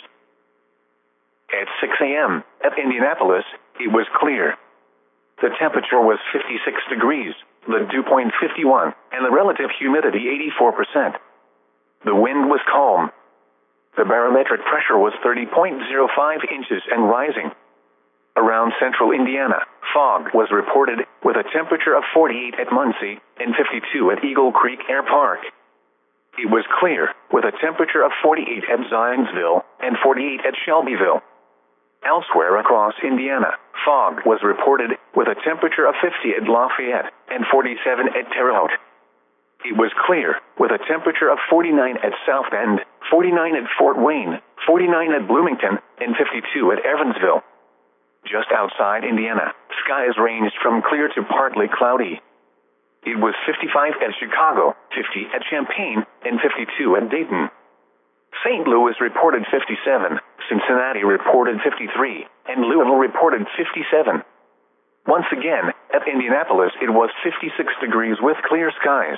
At six a m at Indianapolis, it was clear. The temperature was fifty-six degrees, the dew point fifty-one, and the relative humidity eighty-four percent. The wind was calm. The barometric pressure was thirty point zero five inches and rising. Around central Indiana, fog was reported, with a temperature of forty-eight at Muncie and fifty-two at Eagle Creek Air Park. It was clear, with a temperature of forty-eight at Zionsville and forty-eight at Shelbyville. Elsewhere across Indiana, fog was reported, with a temperature of fifty at Lafayette and forty-seven at Terre Haute. It was clear, with a temperature of forty-nine at South Bend, forty-nine at Fort Wayne, forty-nine at Bloomington, and fifty-two at Evansville. Just outside Indiana, skies ranged from clear to partly cloudy. It was fifty-five at Chicago, fifty at Champaign, and fifty-two at Dayton. Saint Louis reported fifty-seven, Cincinnati reported fifty-three, and Louisville reported fifty-seven. Once again, at Indianapolis it was fifty-six degrees with clear skies.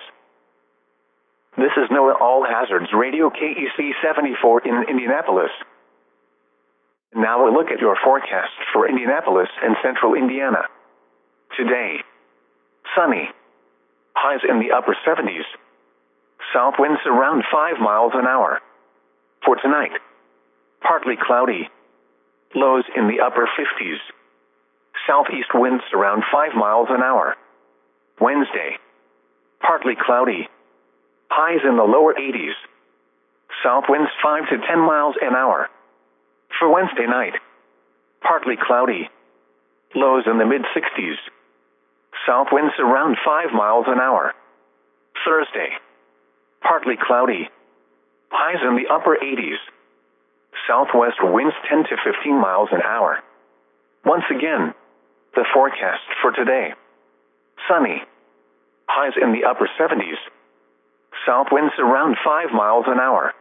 This is NOAA All Hazards Radio K E C seventy-four in Indianapolis. Now a look at your forecast for Indianapolis and central Indiana. Today, sunny. Highs in the upper seventies. South winds around five miles an hour. For tonight, partly cloudy. Lows in the upper fifties. Southeast winds around five miles an hour. Wednesday, partly cloudy. Highs in the lower eighties. South winds five to ten miles an hour. For Wednesday night, partly cloudy. Lows in the mid sixties. South winds around five miles an hour. Thursday, partly cloudy. Highs in the upper eighties. Southwest winds ten to fifteen miles an hour. Once again, the forecast for today. Sunny. Highs in the upper seventies. South winds around five miles an hour.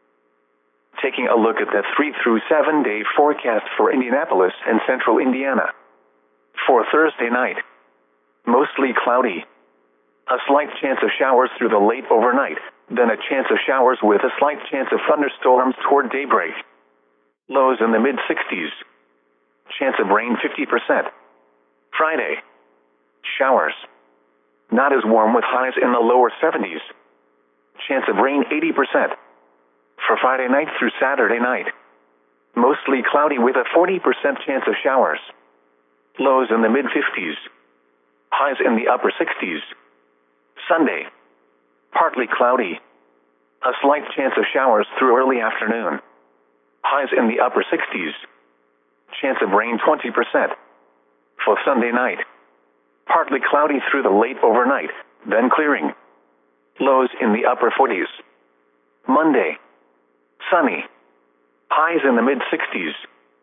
Taking a look at the three through seven day forecast for Indianapolis and central Indiana. For Thursday night, mostly cloudy. A slight chance of showers through the late overnight, then a chance of showers with a slight chance of thunderstorms toward daybreak. Lows in the mid sixties. Chance of rain fifty percent. Friday, showers. Not as warm with highs in the lower seventies. Chance of rain eighty percent. For Friday night through Saturday night, mostly cloudy with a forty percent chance of showers. Lows in the mid fifties. Highs in the upper sixties. Sunday, partly cloudy. A slight chance of showers through early afternoon. Highs in the upper sixties. Chance of rain twenty percent. For Sunday night, partly cloudy through the late overnight, then clearing. Lows in the upper forties. Monday, sunny. Highs in the mid sixties.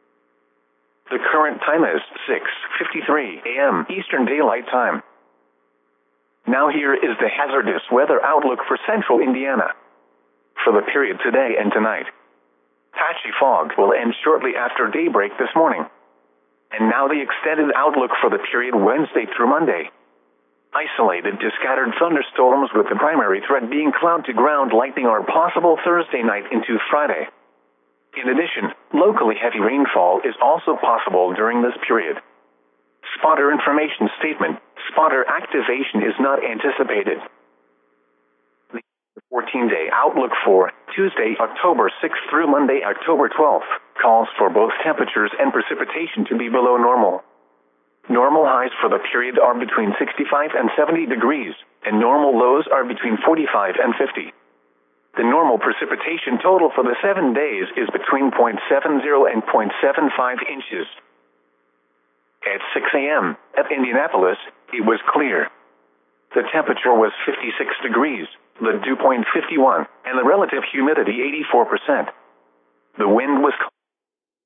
The current time is six fifty-three a m Eastern Daylight Time. Now here is the hazardous weather outlook for central Indiana. For the period today and tonight, patchy fog will end shortly after daybreak this morning. And now the extended outlook for the period Wednesday through Monday. Isolated to scattered thunderstorms with the primary threat being cloud-to-ground lightning are possible Thursday night into Friday. In addition, locally heavy rainfall is also possible during this period. Spotter information statement: spotter activation is not anticipated. The fourteen day outlook for Tuesday, October sixth through Monday, October twelfth, calls for both temperatures and precipitation to be below normal. Normal highs for the period are between sixty-five and seventy degrees, and normal lows are between forty-five and fifty. The normal precipitation total for the seven days is between zero point seven zero and zero point seven five inches. At six a m at Indianapolis, it was clear. The temperature was fifty-six degrees, the dew point fifty-one, and the relative humidity eighty-four percent. The wind was